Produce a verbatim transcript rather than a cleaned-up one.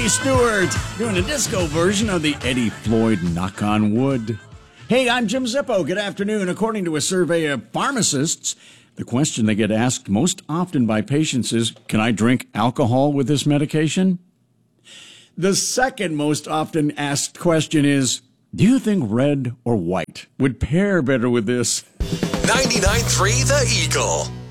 Eddie Stewart doing a disco version of the Eddie Floyd Knock on Wood. Hey, I'm Jim Zippo. Good afternoon. According to a survey of pharmacists, the question they get asked most often by patients is, can I drink alcohol with this medication? The second most often asked question is, do you think red or white would pair better with this? ninety-nine point three The Eagle.